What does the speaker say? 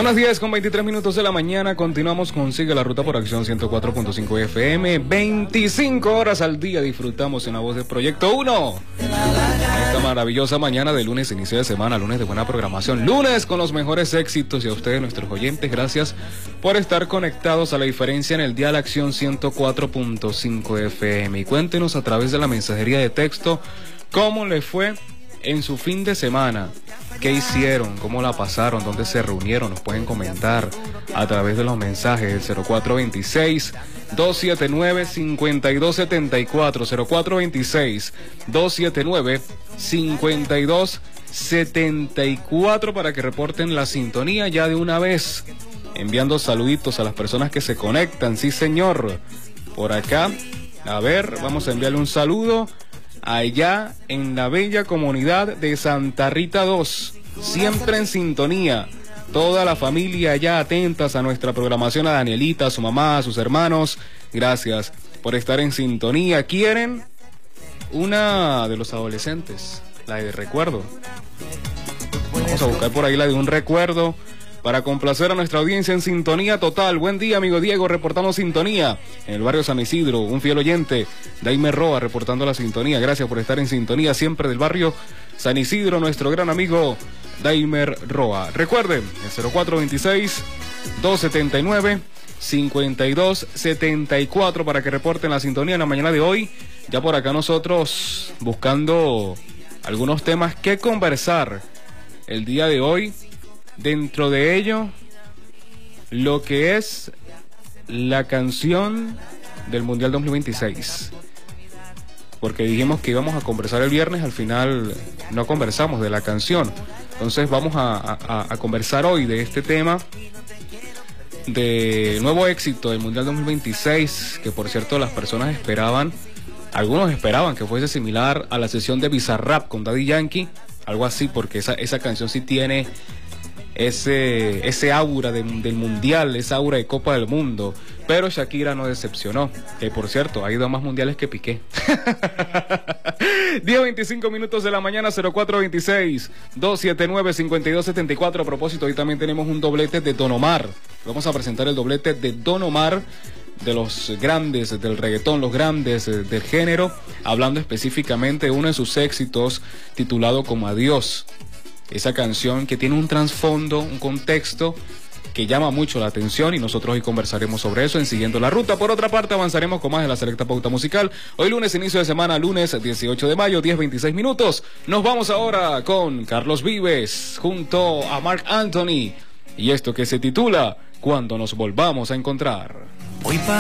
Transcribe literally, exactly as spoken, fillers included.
Son las diez con veintitrés minutos de la mañana. Continuamos con Sigue la Ruta por Acción ciento cuatro punto cinco F M. veinticinco horas al día disfrutamos en la voz de Proyecto uno. Esta maravillosa mañana de lunes, inicio de semana, lunes de buena programación, lunes con los mejores éxitos. Y a ustedes, nuestros oyentes, gracias por estar conectados a La Diferencia en el dial Acción ciento cuatro punto cinco F M. Y cuéntenos a través de la mensajería de texto cómo le fue en su fin de semana. ¿Qué hicieron? ¿Cómo la pasaron? ¿Dónde se reunieron? Nos pueden comentar a través de los mensajes del cero cuatro dos seis, dos siete nueve, cinco dos siete cuatro, cero cuatro dos seis, dos siete nueve, cinco dos siete cuatro, para que reporten la sintonía ya de una vez, enviando saluditos a las personas que se conectan. Sí, señor. Por acá, a ver, vamos a enviarle un saludo allá en la bella comunidad de Santa Rita dos, siempre en sintonía, toda la familia allá atentas a nuestra programación, a Danielita, a su mamá, a sus hermanos, gracias por estar en sintonía. ¿Quieren una de los adolescentes? La de Recuerdo. Vamos a buscar por ahí la de Un Recuerdo, para complacer a nuestra audiencia en sintonía total. Buen día, amigo Diego, reportando sintonía en el barrio San Isidro. Un fiel oyente, Daimer Roa, reportando la sintonía. Gracias por estar en sintonía siempre del barrio San Isidro, nuestro gran amigo Daimer Roa. Recuerden, el cero cuatro dos seis, dos siete nueve, cinco dos siete cuatro para que reporten la sintonía en la mañana de hoy. Ya por acá nosotros buscando algunos temas que conversar el día de hoy. Dentro de ello, lo que es la canción del Mundial dos mil veintiséis. Porque dijimos que íbamos a conversar el viernes, al final no conversamos de la canción. Entonces vamos a, a, a conversar hoy de este tema, de nuevo éxito del Mundial dos mil veintiséis, que por cierto las personas esperaban, algunos esperaban que fuese similar a la sesión de Bizarrap con Daddy Yankee, algo así, porque esa, esa canción sí tiene ese ese aura de, del mundial, esa aura de Copa del Mundo. Pero Shakira no decepcionó, que por cierto ha ido a más mundiales que Piqué. diez veinticinco minutos de la mañana, cero cuatro dos seis, dos siete nueve, cinco dos siete cuatro. A propósito, hoy también tenemos un doblete de Don Omar. Vamos a presentar el doblete de Don Omar, de los grandes del reggaetón, los grandes del género, hablando específicamente de uno de sus éxitos titulado Como Adiós. Esa canción que tiene un trasfondo, un contexto que llama mucho la atención, y nosotros hoy conversaremos sobre eso en Siguiendo la Ruta. Por otra parte, avanzaremos con más de la selecta pauta musical. Hoy lunes, inicio de semana, lunes dieciocho de mayo, diez veintiséis minutos. Nos vamos ahora con Carlos Vives junto a Marc Anthony y esto que se titula Cuando nos volvamos a encontrar. Hoy